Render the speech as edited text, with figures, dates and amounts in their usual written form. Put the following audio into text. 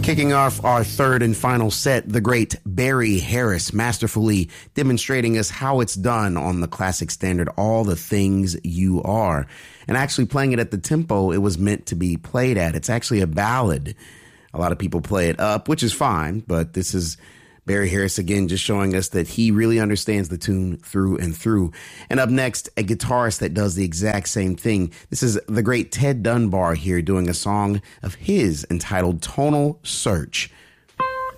Kicking off our third and final set, the great Barry Harris, masterfully demonstrating us how it's done on the classic standard, All the Things You Are. And actually playing it at the tempo it was meant to be played at. It's actually a ballad. A lot of people play it up, which is fine, but this is Barry Harris again just showing us that he really understands the tune through and through. And up next, a guitarist that does the exact same thing. This is the great Ted Dunbar here doing a song of his entitled Tonal Search.